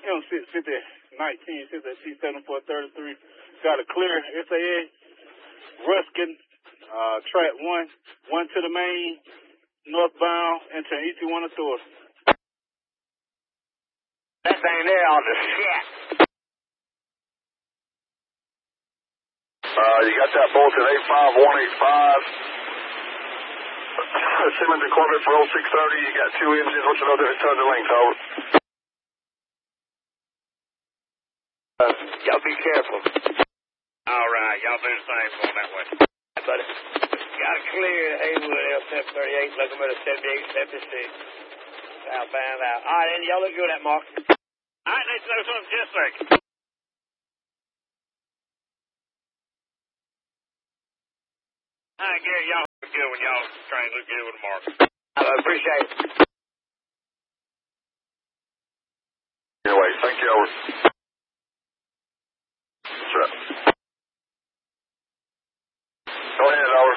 M65019, C7433. Got a clear SAA, Ruskin, track 1 to the main, northbound, into ET1 Authority. That thing there on the shit. You got that Bolton 85185. Simmons and Corvette for 0630. You got 2 engines. What's another tons of length, over? Y'all be careful. All right, y'all do the same going that way. Buddy. Got a clear Haywood L738, locomotive 7876. Southbound out. All right, Andy, y'all look good at Mark. I need to know something just a second. I Gary, y'all look good when y'all train look good with Mark. I appreciate it. Anyway, thank you, over. Sure. Go ahead, over.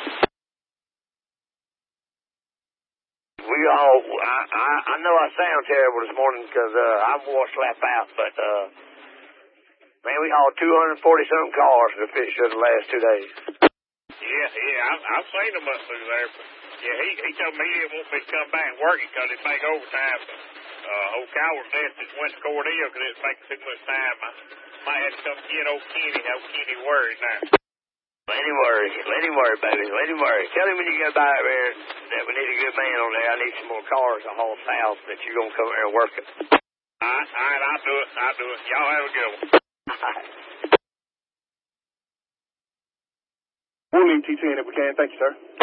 We all, I know I sound terrible this morning because I wore slap out, but man, we hauled 240-something cars to the pit show the last 2 days. Yeah, I've seen him up through there. But yeah, he told me he didn't want me to come back and work because it'd make overtime. But old Coward just went to Cordell because it was making too much time. I might have to come get old Kenny. Old Kenny worried now. Let him worry, baby. Let him worry. Tell him when you get by there that we need a good man on there. I need some more cars to haul south that you're going to come here and work it. All right, I'll do it. Y'all have a good one. All right. We'll leave T10 if we can. Thank you, sir.